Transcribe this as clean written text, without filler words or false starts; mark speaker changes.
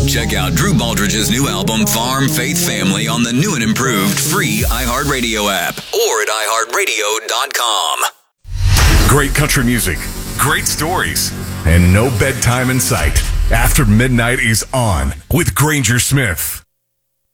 Speaker 1: Check out Drew Baldridge's new album, Farm Faith Family, on the new and improved free iHeartRadio app or at iHeartRadio.com.
Speaker 2: Great country music, great stories, and no bedtime in sight. After Midnight is on with Granger Smith.